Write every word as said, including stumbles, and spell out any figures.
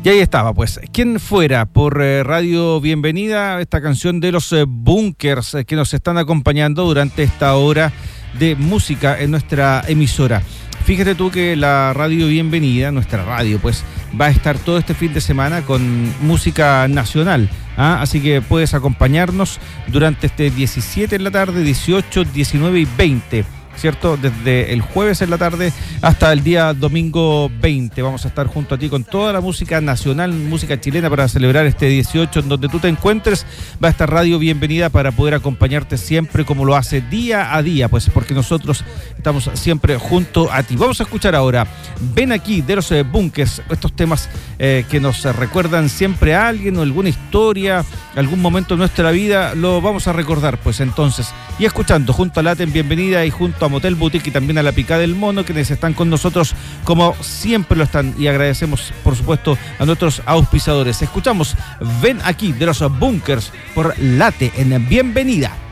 Y ahí estaba, pues, ¿quién fuera? Por eh, Radio Bienvenida, esta canción de los eh, Bunkers eh, que nos están acompañando durante esta hora de música en nuestra emisora. Fíjate tú que la Radio Bienvenida, nuestra radio, pues, va a estar todo este fin de semana con música nacional. ¿ah? Así que puedes acompañarnos durante este diecisiete en la tarde, dieciocho, diecinueve y veinte. ¿Cierto? Desde el jueves en la tarde hasta el día domingo veinte. Vamos a estar junto a ti con toda la música nacional, música chilena para celebrar este dieciocho en donde tú te encuentres. Va a estar Radio Bienvenida para poder acompañarte siempre como lo hace día a día, pues porque nosotros estamos siempre junto a ti. Vamos a escuchar ahora Ven Aquí de los eh, Bunkers, estos temas eh, que nos recuerdan siempre a alguien o alguna historia, algún momento de nuestra vida, lo vamos a recordar pues entonces. Y escuchando junto a Laten Bienvenida y junto a Motel Boutique y también a La Picada del Mono, quienes están con nosotros como siempre lo están, y agradecemos por supuesto a nuestros auspiciadores. Escuchamos Ven Aquí de los Bunkers por Late en Bienvenida.